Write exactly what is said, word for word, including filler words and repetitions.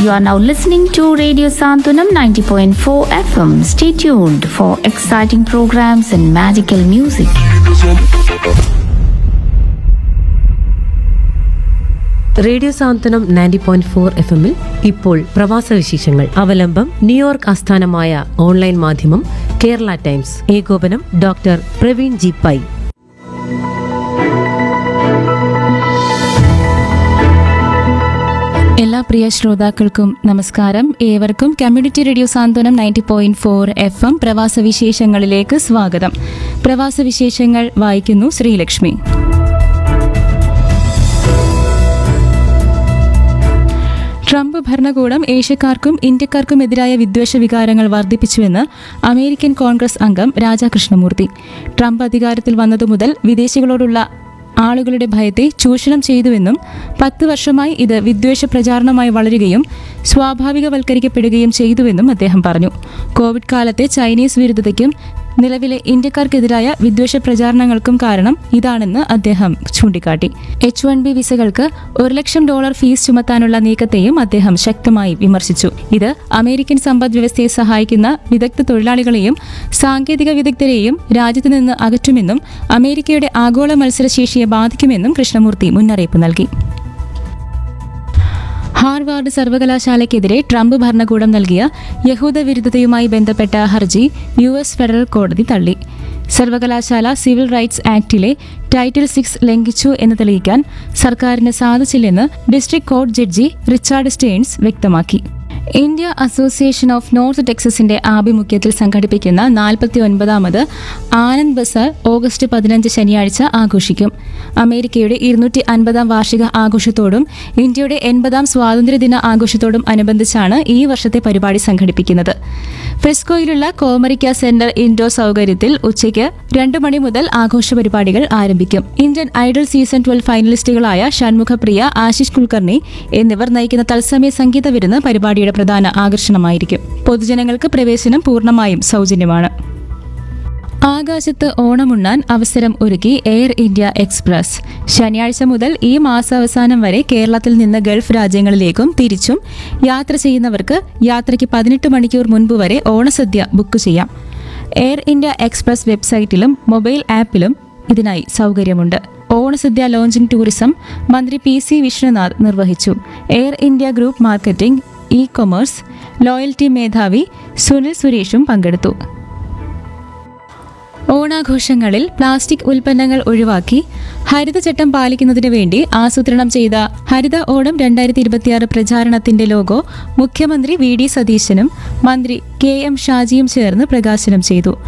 You are now listening to Radio Santunam ninety point four F M. Stay tuned for exciting programs and magical music. Radio Santhwanam ninety point four F എമ്മിൽ ഇപ്പോൾ പ്രവാസ വിശേഷങ്ങൾ. അവലംബം New York ആസ്ഥാനമായ online മാധ്യമം Kerala times. ഏകോപനം doctor Praveen G pi. എല്ലാ പ്രിയ ശ്രോതാക്കൾക്കും നമസ്കാരം. ഏവർക്കും കമ്മ്യൂണിറ്റി റേഡിയോ സാന്ത്വനം ninety point four F M പ്രവാസ വിശേഷങ്ങളിലേക്ക് സ്വാഗതം. പ്രവാസ വിശേഷങ്ങൾ വായിക്കുന്നു ശ്രീലക്ഷ്മി. ട്രംപ് ഭരണകൂടം ഏഷ്യക്കാർക്കും ഇന്ത്യക്കാർക്കുമെതിരായ വിദ്വേഷ വികാരങ്ങൾ വർദ്ധിപ്പിച്ചുവെന്ന് അമേരിക്കൻ കോൺഗ്രസ് അംഗം രാജാ കൃഷ്ണമൂർത്തി. ട്രംപ് അധികാരത്തിൽ വന്നതു മുതൽ വിദേശികളോടുള്ള ആളുകളുടെ ഭയത്തെ ചൂഷണം ചെയ്തുവെന്നും പത്ത് വർഷമായി ഇത് വിദ്വേഷ പ്രചാരണമായി വളരുകയും സ്വാഭാവികവൽക്കരിക്കപ്പെടുകയും ചെയ്തുവെന്നും അദ്ദേഹം പറഞ്ഞു. കോവിഡ് കാലത്തെ ചൈനീസ് വിരുദ്ധതയ്ക്കും നിലവിലെ ഇന്ത്യക്കാർക്കെതിരായ വിദ്വേഷ പ്രചാരണങ്ങൾക്കും കാരണം ഇതാണെന്ന് അദ്ദേഹം ചൂണ്ടിക്കാട്ടി. എച്ച് വൺ ബി വിസകൾക്ക് ഒരു ലക്ഷം ഡോളർ ഫീസ് ചുമത്താനുള്ള നീക്കത്തെയും അദ്ദേഹം ശക്തമായി വിമർശിച്ചു. ഇത് അമേരിക്കൻ സമ്പദ് വ്യവസ്ഥയെ സഹായിക്കുന്ന വിദഗ്ധ തൊഴിലാളികളെയും സാങ്കേതിക വിദഗ്ധരെയും രാജ്യത്ത് നിന്ന് അകറ്റുമെന്നും അമേരിക്കയുടെ ആഗോള മത്സരശേഷിയെ ബാധിക്കുമെന്നും കൃഷ്ണമൂർത്തി മുന്നറിയിപ്പ് നൽകി. ഹാർവാർഡ് സർവകലാശാലയ്ക്കെതിരെ ട്രംപ് ഭരണകൂടം നൽകിയ യഹൂദ വിരുദ്ധതയുമായി ബന്ധപ്പെട്ട ഹർജി യു എസ് ഫെഡറൽ കോടതി തള്ളി. സർവകലാശാല സിവിൽ റൈറ്റ്സ് ആക്ടിലെ ടൈറ്റിൽ സിക്സ് ലംഘിച്ചു എന്ന് തെളിയിക്കാൻ സർക്കാരിന് സാധിച്ചില്ലെന്ന് district court judge Richard Stearns വ്യക്തമാക്കി. ഇന്ത്യ അസോസിയേഷൻ ഓഫ് നോർത്ത് ടെക്സസിന്റെ ആഭിമുഖ്യത്തിൽ സംഘടിപ്പിക്കുന്ന നാൽപ്പത്തി ഒൻപതാമത് ആനന്ദ് ബസാർ ഓഗസ്റ്റ് പതിനഞ്ച് ശനിയാഴ്ച ആഘോഷിക്കും. അമേരിക്കയുടെ ഇരുന്നൂറ്റി അൻപതാം വാർഷിക ആഘോഷത്തോടും ഇന്ത്യയുടെ എൺപതാം സ്വാതന്ത്ര്യദിന ആഘോഷത്തോടും അനുബന്ധിച്ചാണ് ഈ വർഷത്തെ പരിപാടി സംഘടിപ്പിക്കുന്നത്. ഫ്രിസ്കോയിലുള്ള കോമറിക്ക സെന്റർ ഇൻഡോർ സൗകര്യത്തിൽ ഉച്ചയ്ക്ക് രണ്ടു മണി മുതൽ ആഘോഷ പരിപാടികൾ ആരംഭിക്കും. Indian Idol season twelve ഫൈനലിസ്റ്റുകളായ Shanmukhapriya, Ashish Kulkarni എന്നിവർ നയിക്കുന്ന തത്സമയ സംഗീത വിരുന്ന് പരിപാടിയുടെ പ്രധാന ആകർഷണമായിരിക്കും. പൊതുജനങ്ങൾക്ക് പ്രവേശനം പൂർണ്ണമായും സൗജന്യമാണ്. ആകാശത്ത് ഓണമുണ്ണാൻ അവസരം ഒരുക്കി എയർ ഇന്ത്യ എക്സ്പ്രസ്. ശനിയാഴ്ച മുതൽ ഈ മാസാവസാനം വരെ കേരളത്തിൽ നിന്ന് ഗൾഫ് രാജ്യങ്ങളിലേക്കും തിരിച്ചും യാത്ര ചെയ്യുന്നവർക്ക് യാത്രയ്ക്ക് പതിനെട്ട് മണിക്കൂർ മുൻപ് വരെ ഓണസദ്യ ബുക്ക് ചെയ്യാം. എയർ ഇന്ത്യ എക്സ്പ്രസ് വെബ്സൈറ്റിലും മൊബൈൽ ആപ്പിലും ഇതിനായി സൗകര്യമുണ്ട്. ഓണസദ്യ ലോഞ്ചിംഗ് ടൂറിസം മന്ത്രി പി സി വിഷ്ണുനാഥ് നിർവഹിച്ചു. Air India group marketing, E commerce, loyalty മേധാവി സുനിൽ സുരേഷും പങ്കെടുത്തു. ഓണാഘോഷങ്ങളിൽ പ്ലാസ്റ്റിക് ഉൽപ്പന്നങ്ങൾ ഒഴിവാക്കി ഹരിതചട്ടം പാലിക്കുന്നതിനു വേണ്ടി ആസൂത്രണം ചെയ്ത ഹരിത ഓണം രണ്ടായിരത്തി ഇരുപത്തിയാറ് പ്രചാരണത്തിന്റെ ലോഗോ മുഖ്യമന്ത്രി വി ഡി സതീശനും മന്ത്രി കെ എം ഷാജിയും ചേർന്ന് പ്രകാശനം ചെയ്തു.